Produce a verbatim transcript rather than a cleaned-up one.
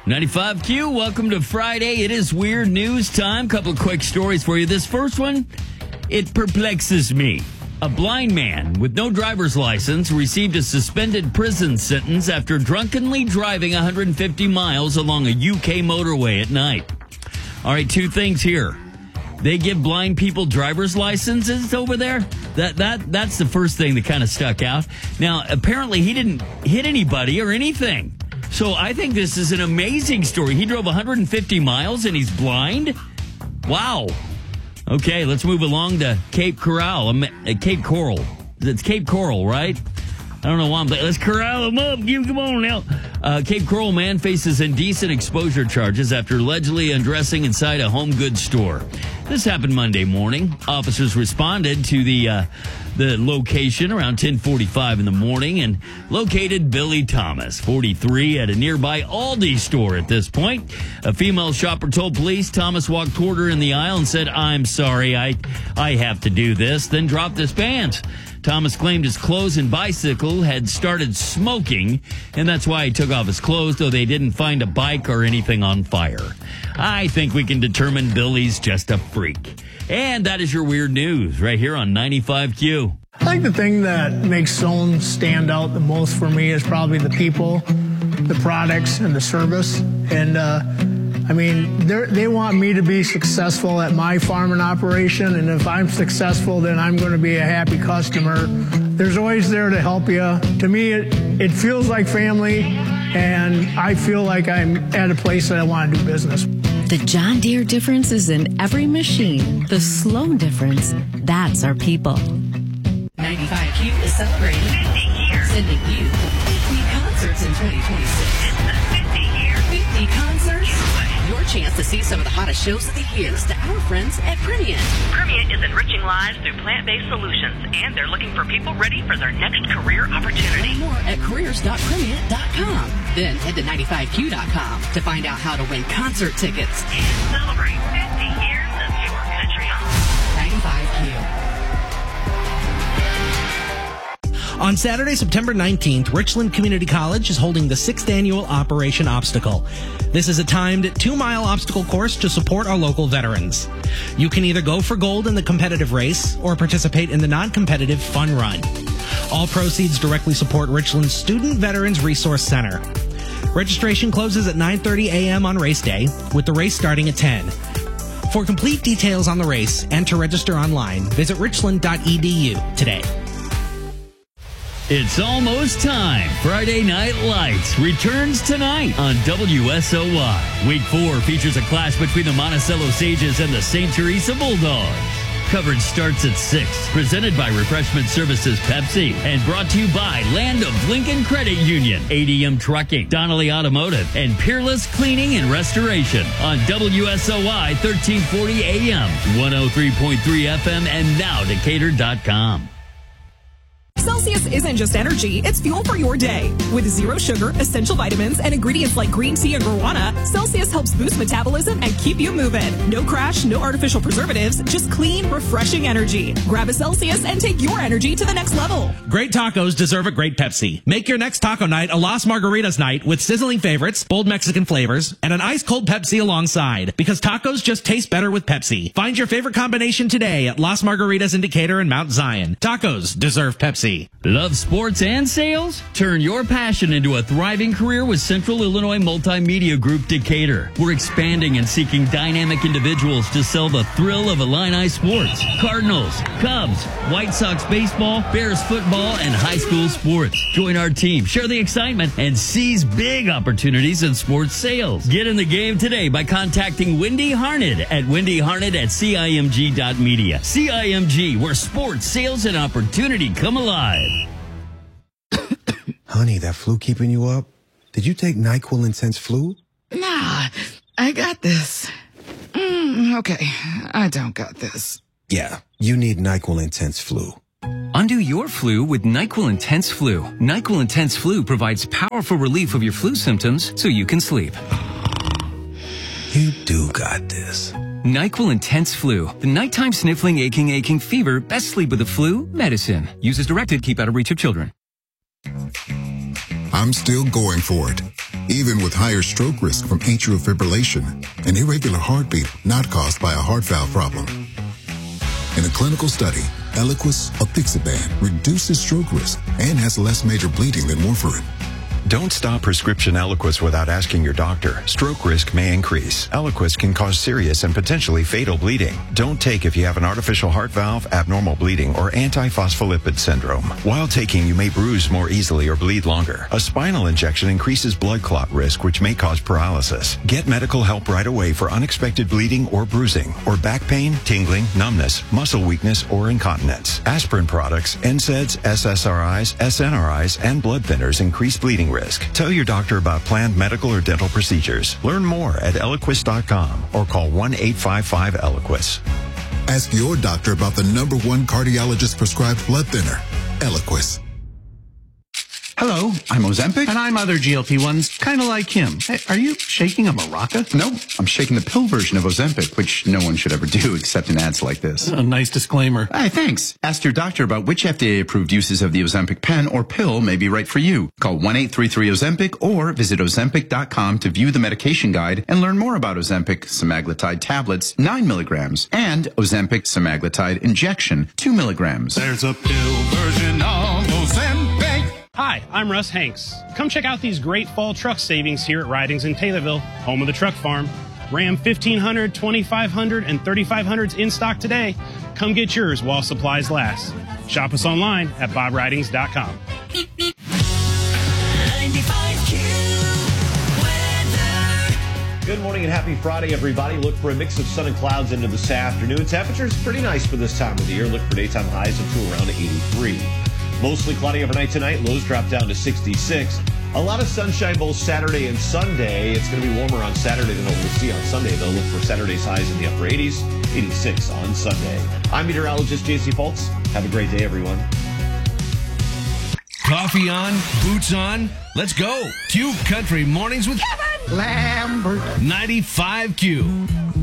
ninety-five Q, welcome to Friday. It is weird news time. Couple of quick stories for you. This first one, it perplexes me. A blind man with no driver's license received a suspended prison sentence after drunkenly driving one hundred fifty miles along a U K motorway at night. All right, two things here. They give blind people driver's licenses over there? That that That's the first thing that kind of stuck out. Now, apparently he didn't hit anybody or anything. So I think this is an amazing story. He drove one hundred fifty miles and he's blind? Wow. Okay, let's move along to Cape Coral. Um, uh, Cape Coral. It's Cape Coral, right? I don't know why I'm like, let's corral him up. You come on now. Uh, Cape Coral man faces indecent exposure charges after allegedly undressing inside a home goods store. This happened Monday morning. Officers responded to the uh, the location around ten forty-five in the morning and located Billy Thomas, forty-three, at a nearby Aldi store at this point. A female shopper told police Thomas walked toward her in the aisle and said, "I'm sorry, I, I have to do this," then dropped his pants. Thomas claimed his clothes and bicycle had started smoking, and that's why he took off his clothes, though they didn't find a bike or anything on fire. I think we can determine Billy's just a freak. And that is your weird news right here on ninety-five Q. I think the thing that makes Zone stand out the most for me is probably the people, the products, and the service. And, uh, I mean, they want me to be successful at my farming operation, and if I'm successful, then I'm going to be a happy customer. There's always there to help you. To me, it, it feels like family, and I feel like I'm at a place that I want to do business. The John Deere difference is in every machine. The Sloan difference, that's our people. ninety-five Q is celebrating fifty years, sending you fifty concerts in twenty twenty-six. It's the fifty year fifty concerts. Your chance to see some of the hottest shows of the year to our friends at Primient. Primient is enriching lives through plant-based solutions, and they're looking for people ready for their next career opportunity. Learn more at careers dot primient dot com. Then head to ninety-five Q dot com to find out how to win concert tickets. And celebrate fifty years of your country home. ninety-five Q. On Saturday, September nineteenth, Richland Community College is holding the sixth annual Operation Obstacle. This is a timed two-mile obstacle course to support our local veterans. You can either go for gold in the competitive race or participate in the non-competitive fun run. All proceeds directly support Richland's Student Veterans Resource Center. Registration closes at nine thirty a.m. on race day, with the race starting at ten. For complete details on the race and to register online, visit richland dot e d u today. It's almost time. Friday Night Lights returns tonight on W S O Y. Week four features a clash between the Monticello Sages and the Saint Teresa Bulldogs. Coverage starts at six. Presented by Refreshment Services Pepsi and brought to you by Land of Lincoln Credit Union, A D M Trucking, Donnelly Automotive, and Peerless Cleaning and Restoration on W S O Y thirteen forty A M, one oh three point three F M, and now Decatur dot com. Celsius isn't just energy, it's fuel for your day. With zero sugar, essential vitamins, and ingredients like green tea and guarana, Celsius helps boost metabolism and keep you moving. No crash, no artificial preservatives, just clean, refreshing energy. Grab a Celsius and take your energy to the next level. Great tacos deserve a great Pepsi. Make your next taco night a Las Margaritas night with sizzling favorites, bold Mexican flavors, and an ice-cold Pepsi alongside. Because tacos just taste better with Pepsi. Find your favorite combination today at Las Margaritas in Decatur and Mount Zion. Tacos deserve Pepsi. Love sports and sales? Turn your passion into a thriving career with Central Illinois Multimedia Group Decatur. We're expanding and seeking dynamic individuals to sell the thrill of Illini sports. Cardinals, Cubs, White Sox baseball, Bears football, and high school sports. Join our team, share the excitement, and seize big opportunities in sports sales. Get in the game today by contacting Wendy Harned at wendy harned at C I M G dot media. C I M G, where sports, sales, and opportunity come alive. Honey, that flu keeping you up? Did you take NyQuil Intense Flu? Nah, I got this. Mm, okay, I don't got this. Yeah, you need NyQuil Intense Flu. Undo your flu with NyQuil Intense Flu. NyQuil Intense Flu provides powerful relief of your flu symptoms so you can sleep. You do got this. NyQuil Intense Flu. The nighttime sniffling, aching, aching fever. Best sleep with the flu medicine. Use as directed. Keep out of reach of children. I'm still going for it. even with higher stroke risk from atrial fibrillation, an irregular heartbeat not caused by a heart valve problem. In a clinical study, Eliquis apixaban reduces stroke risk and has less major bleeding than warfarin. Don't stop prescription Eliquis without asking your doctor. Stroke risk may increase. Eliquis can cause serious and potentially fatal bleeding. Don't take if you have an artificial heart valve, abnormal bleeding, or antiphospholipid syndrome. While taking, you may bruise more easily or bleed longer. A spinal injection increases blood clot risk, which may cause paralysis. Get medical help right away for unexpected bleeding or bruising, or back pain, tingling, numbness, muscle weakness, or incontinence. Aspirin products, N SAIDs, S S R Is, S N R Is, and blood thinners increase bleeding risk. Tell your doctor about planned medical or dental procedures. Learn more at Eliquis dot com or call one eight five five Eliquis. Ask your doctor about the number one cardiologist prescribed blood thinner, Eliquis. Hello, I'm Ozempic. And I'm other G L P ones, kind of like him. Hey, are you shaking a maraca? No, I'm shaking the pill version of Ozempic, which no one should ever do except in ads like this. A nice disclaimer. Hey, thanks. Ask your doctor about which F D A-approved uses of the Ozempic pen or pill may be right for you. Call one eight three three Ozempic or visit Ozempic dot com to view the medication guide and learn more about Ozempic semaglutide tablets, nine milligrams, and Ozempic semaglutide injection, two milligrams. There's a pill version of Ozempic. Hi, I'm Russ Hanks. Come check out these great fall truck savings here at Ridings in Taylorville, home of the truck farm. Ram fifteen hundred, twenty-five hundred, and thirty-five hundreds in stock today. Come get yours while supplies last. Shop us online at bob ridings dot com. Good morning and happy Friday, everybody. Look for a mix of sun and clouds into this afternoon. Temperatures pretty nice for this time of the year. Look for daytime highs up to around eighty-three. Mostly cloudy overnight tonight. Lows drop down to sixty-six. A lot of sunshine both Saturday and Sunday. It's going to be warmer on Saturday than what we'll see on Sunday. They'll look for Saturday's highs in the upper eighties, eighty-six on Sunday. I'm meteorologist J C Fultz. Have a great day, everyone. Coffee on, boots on. Let's go. Q Country Mornings with Kevin Lambert. ninety-five Q.